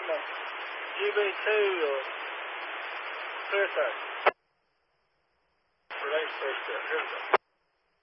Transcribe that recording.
Lima. GB2 or clear sir. Relay first, here we go.